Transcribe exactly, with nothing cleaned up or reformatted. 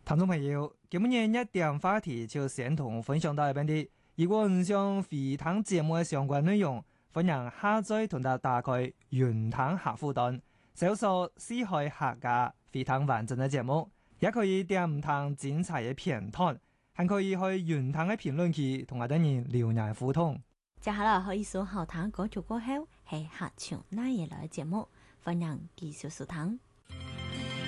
聽眾朋友，今日一點話題就先同分享到一邊啲。如果唔想回聽節目嘅相關內容，歡迎下載同埋打開雲聽客戶端，搜索四海客家回聽完整嘅節目，也可以點唔聽精彩嘅片段，還可以去雲聽嘅評論區同我哋人留言互動。 接下來可以數後聽歌曲過後，係客唱那嘢來嘅節目，歡迎繼續收聽。